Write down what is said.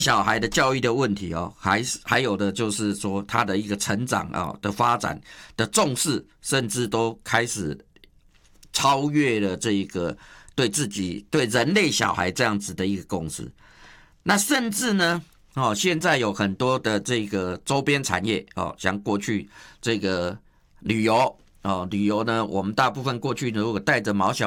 小孩的教育的问题哦，还有的就是说他的一个成长的发展的重视，甚至都开始超越了这一个对人类小孩这样子的一个共识。那甚至呢，现在有很多的这个周边产业像过去这个旅游呢，我们大部分过去如果带着毛小